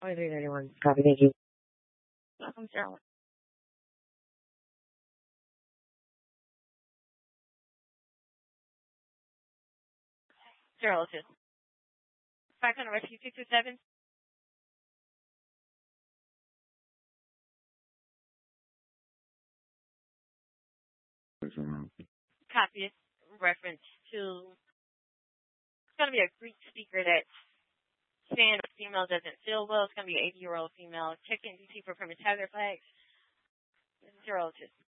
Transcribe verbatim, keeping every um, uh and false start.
twenty-three thirty-one. Copy. Thank you. Welcome, Gerald. Gerald, just five hundred rescue six two seven. Copy. Reference to it's going to be a Greek speaker that's saying the female doesn't feel well. It's going to be an eighty-year-old female. Check in D C for permit tagger flags. Gerald, just